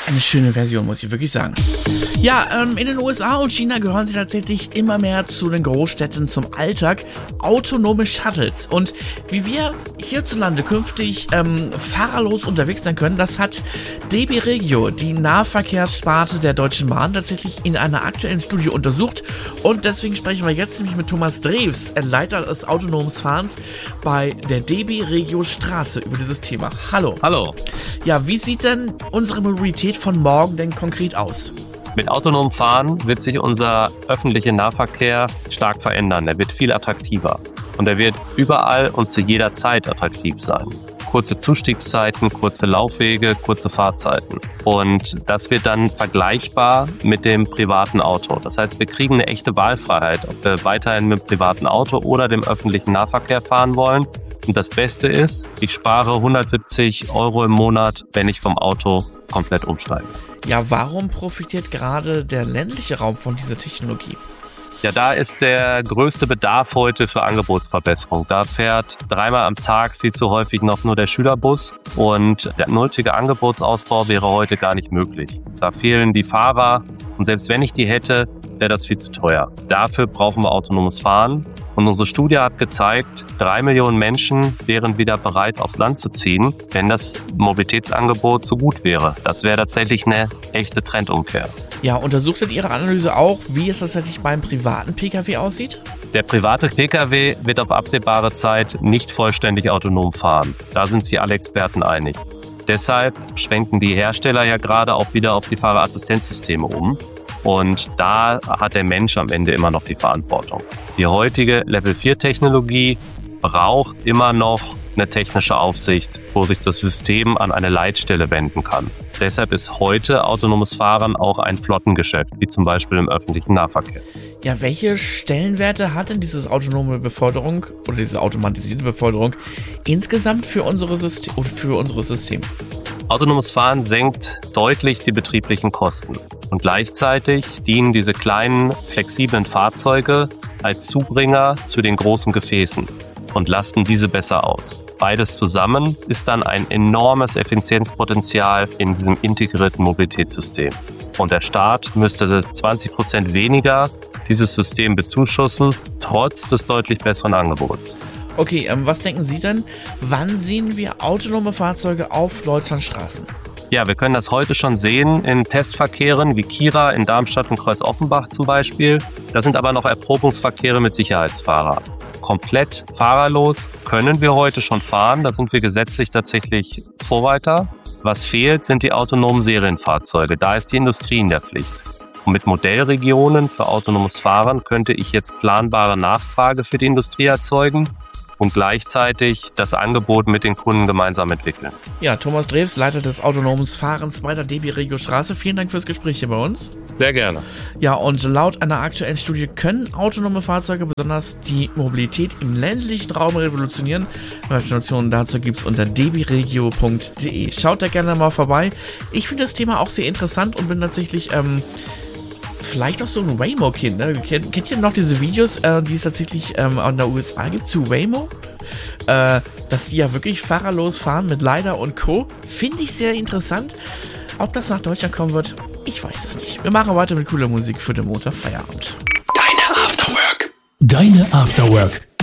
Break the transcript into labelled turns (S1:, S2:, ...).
S1: Eine schöne Version, muss ich wirklich sagen. Ja, in den USA und China gehören sie tatsächlich immer mehr zu den Großstädten zum Alltag. Autonome Shuttles. Und wie wir hierzulande künftig fahrerlos unterwegs sein können, das hat DB Regio, die Nahverkehrssparte der Deutschen Bahn, tatsächlich in einer aktuellen Studie untersucht. Und deswegen sprechen wir jetzt nämlich mit Thomas Drews, Leiter des autonomen Fahrens bei der DB Regio Straße, über dieses Thema. Hallo.
S2: Hallo.
S1: Ja, wie sieht denn unsere Mobilität von morgen denn konkret aus?
S2: Mit autonomem Fahren wird sich unser öffentlicher Nahverkehr stark verändern. Er wird viel attraktiver und er wird überall und zu jeder Zeit attraktiv sein. Kurze Zustiegszeiten, kurze Laufwege, kurze Fahrzeiten. Und das wird dann vergleichbar mit dem privaten Auto. Das heißt, wir kriegen eine echte Wahlfreiheit, ob wir weiterhin mit dem privaten Auto oder dem öffentlichen Nahverkehr fahren wollen. Und das Beste ist, ich spare 170 € im Monat, wenn ich vom Auto komplett umsteige.
S1: Ja, warum profitiert gerade der ländliche Raum von dieser Technologie?
S2: Ja, da ist der größte Bedarf heute für Angebotsverbesserung. Da fährt 3-mal am Tag viel zu häufig noch nur der Schülerbus und der nötige Angebotsausbau wäre heute gar nicht möglich. Da fehlen die Fahrer und selbst wenn ich die hätte, wäre das viel zu teuer. Dafür brauchen wir autonomes Fahren. Und unsere Studie hat gezeigt, 3 Millionen Menschen wären wieder bereit, aufs Land zu ziehen, wenn das Mobilitätsangebot so gut wäre. Das wäre tatsächlich eine echte Trendumkehr.
S1: Ja, untersucht denn Ihre Analyse auch, wie es tatsächlich beim privaten Pkw aussieht?
S2: Der private Pkw wird auf absehbare Zeit nicht vollständig autonom fahren. Da sind sich alle Experten einig. Deshalb schwenken die Hersteller ja gerade auch wieder auf die Fahrerassistenzsysteme um. Und da hat der Mensch am Ende immer noch die Verantwortung. Die heutige Level-4-Technologie braucht immer noch eine technische Aufsicht, wo sich das System an eine Leitstelle wenden kann. Deshalb ist heute autonomes Fahren auch ein Flottengeschäft, wie zum Beispiel im öffentlichen Nahverkehr.
S1: Ja, welche Stellenwerte hat denn diese autonome Beförderung oder diese automatisierte Beförderung insgesamt für unsere System?
S2: Autonomes Fahren senkt deutlich die betrieblichen Kosten. Und gleichzeitig dienen diese kleinen, flexiblen Fahrzeuge als Zubringer zu den großen Gefäßen und lasten diese besser aus. Beides zusammen ist dann ein enormes Effizienzpotenzial in diesem integrierten Mobilitätssystem. Und der Staat müsste 20% weniger dieses System bezuschussen, trotz des deutlich besseren Angebots.
S1: Okay, was denken Sie denn? Wann sehen wir autonome Fahrzeuge auf Deutschlands Straßen?
S2: Ja, wir können das heute schon sehen in Testverkehren wie Kira in Darmstadt und Kreuz-Offenbach zum Beispiel. Da sind aber noch Erprobungsverkehre mit Sicherheitsfahrern. Komplett fahrerlos können wir heute schon fahren. Da sind wir gesetzlich tatsächlich Vorreiter. Was fehlt, sind die autonomen Serienfahrzeuge. Da ist die Industrie in der Pflicht. Und mit Modellregionen für autonomes Fahren könnte ich jetzt planbare Nachfrage für die Industrie erzeugen und gleichzeitig das Angebot mit den Kunden gemeinsam entwickeln.
S1: Ja, Thomas Drews, Leiter des autonomen Fahrens bei der DB Regio Straße. Vielen Dank fürs Gespräch hier bei uns.
S2: Sehr gerne.
S1: Ja, und laut einer aktuellen Studie können autonome Fahrzeuge besonders die Mobilität im ländlichen Raum revolutionieren. Informationen dazu gibt es unter dbregio.de. Schaut da gerne mal vorbei. Ich finde das Thema auch sehr interessant und bin tatsächlich vielleicht auch so ein Waymo-Kind. Ne? Kennt ihr noch diese Videos, die es tatsächlich in der USA gibt zu Waymo? Dass die ja wirklich fahrerlos fahren mit LiDAR und Co. Finde ich sehr interessant. Ob das nach Deutschland kommen wird, ich weiß es nicht. Wir machen weiter mit cooler Musik für den Montag Feierabend.
S3: Deine Afterwork.